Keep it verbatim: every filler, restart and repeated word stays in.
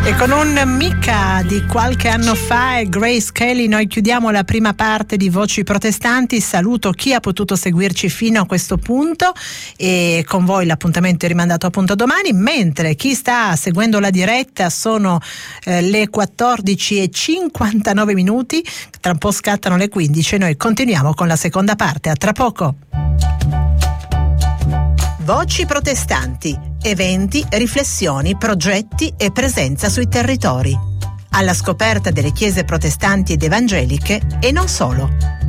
E con un mica di qualche anno fa e Grace Kelly noi chiudiamo la prima parte di Voci Protestanti. Saluto chi ha potuto seguirci fino a questo punto e con voi l'appuntamento è rimandato appunto domani, mentre chi sta seguendo la diretta sono eh, le quattordici e cinquantanove minuti, tra un po' scattano le quindici e noi continuiamo con la seconda parte. A tra poco. Voci Protestanti, eventi, riflessioni, progetti e presenza sui territori. Alla scoperta delle chiese protestanti ed evangeliche e non solo.